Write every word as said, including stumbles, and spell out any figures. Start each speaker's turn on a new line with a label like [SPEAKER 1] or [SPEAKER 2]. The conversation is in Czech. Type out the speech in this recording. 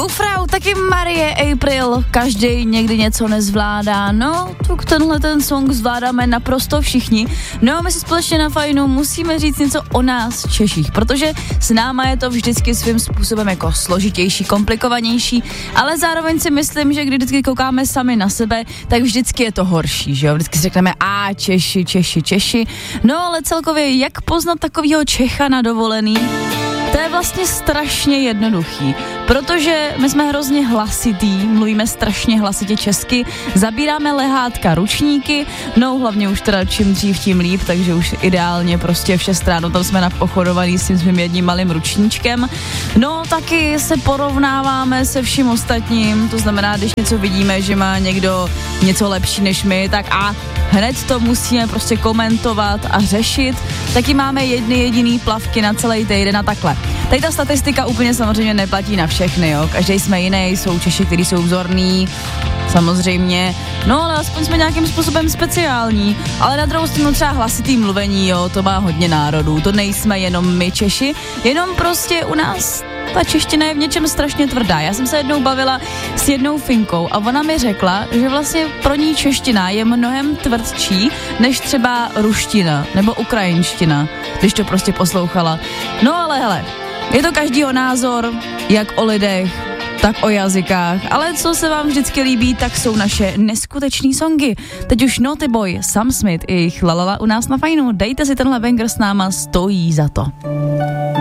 [SPEAKER 1] Ufrau, taky Marie April, každý někdy něco nezvládá, no, tak tenhle ten song zvládáme naprosto všichni, no a my si společně na Fajnu musíme říct něco o nás Češích, protože s náma je to vždycky svým způsobem jako složitější, komplikovanější, ale zároveň si myslím, že když vždycky koukáme sami na sebe, tak vždycky je to horší, že jo, vždycky si řekneme a Češi, Češi, Češi, no ale celkově jak poznat takovýho Čecha na dovolený? To je vlastně strašně jednoduchý, protože my jsme hrozně hlasitý, mluvíme strašně hlasitě česky, zabíráme lehátka, ručníky, no hlavně už teda čím dřív, tím líp, takže už ideálně prostě v šest ráno tam jsme napochodovaný s tím svým jedním malým ručníčkem. No taky se porovnáváme se vším ostatním, to znamená, když něco vidíme, že má někdo něco lepší než my, tak a hned to musíme prostě komentovat a řešit, taky máme jedny jediný plavky na celý týden a takhle. Tady ta statistika úplně samozřejmě neplatí na všechny, jo. Každý jsme jiný, jsou Češi, kteří jsou vzorní, samozřejmě, no ale aspoň jsme nějakým způsobem speciální, ale na druhou stranu třeba hlasitý mluvení, jo, to má hodně národů, to nejsme jenom my Češi, jenom prostě u nás ta čeština je v něčem strašně tvrdá. Já jsem se jednou bavila s jednou Finkou a ona mi řekla, že vlastně pro ní čeština je mnohem tvrdší než třeba ruština nebo ukrajinština, když to prostě poslouchala. No ale hele, je to každýho názor, jak o lidech, tak o jazykách, ale co se vám vždycky líbí, tak jsou naše neskutečný songy. Teď už Naughty Boy, Sam Smith i jejich lalala u nás na Fajnu. Dejte si tenhle banger s náma, stojí za to.